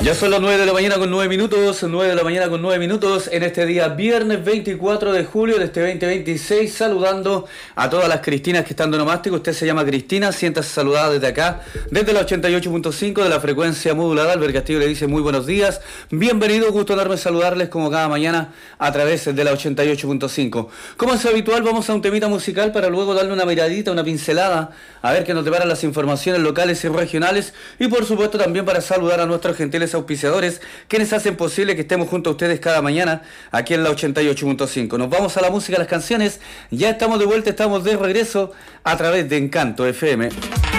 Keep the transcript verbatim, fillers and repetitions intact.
Ya son las nueve de la mañana con nueve minutos, nueve de la mañana con nueve minutos en este día viernes veinticuatro de julio de este dos mil veintiséis, saludando a todas las Cristinas que están de onomástico. Usted se llama Cristina, siéntase saludada desde acá, desde la ochenta y ocho punto cinco de la frecuencia modulada. Albert Castillo le dice muy buenos días, bienvenido, gusto enorme saludarles como cada mañana a través de la ochenta y ocho punto cinco. Como es habitual, vamos a un temita musical para luego darle una miradita, una pincelada, a ver qué nos deparan las informaciones locales y regionales, y por supuesto también para saludar a nuestros gentiles auspiciadores, quienes hacen posible que estemos junto a ustedes cada mañana aquí en la ochenta y ocho punto cinco. Nos vamos a la música, a las canciones. Ya estamos de vuelta, estamos de regreso a través de Encanto F M.